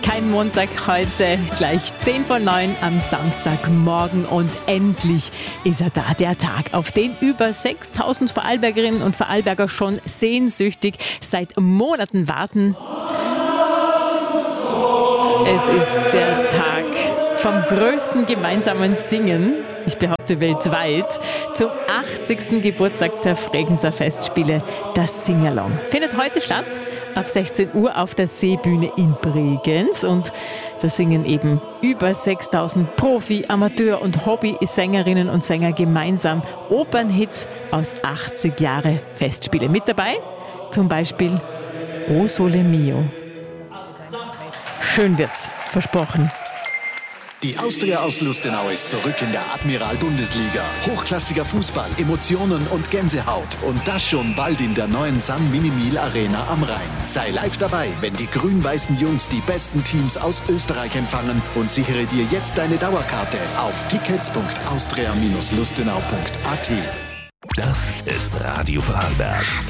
Kein Montag heute, gleich 10:09 am Samstagmorgen und endlich ist er da, der Tag, auf den über 6.000 Vorarlbergerinnen und Vorarlberger schon sehnsüchtig seit Monaten warten. Es ist der Tag vom größten gemeinsamen Singen, ich behaupte weltweit, zum 80. Geburtstag der Fregenzer Festspiele, das Singalong. Findet heute statt, ab 16 Uhr auf der Seebühne in Bregenz. Und da singen eben über 6.000 Profi-, Amateur- und Hobby-Sängerinnen und Sänger gemeinsam Opernhits aus 80 Jahre Festspiele. Mit dabei zum Beispiel O Sole Mio. Schön wird's, versprochen. Die Austria aus Lustenau ist zurück in der Admiral-Bundesliga. Hochklassiger Fußball, Emotionen und Gänsehaut. Und das schon bald in der neuen Sun Minimil Arena am Rhein. Sei live dabei, wenn die grün-weißen Jungs die besten Teams aus Österreich empfangen und sichere dir jetzt deine Dauerkarte auf tickets.austria-lustenau.at. Das ist Radio Vorarlberg.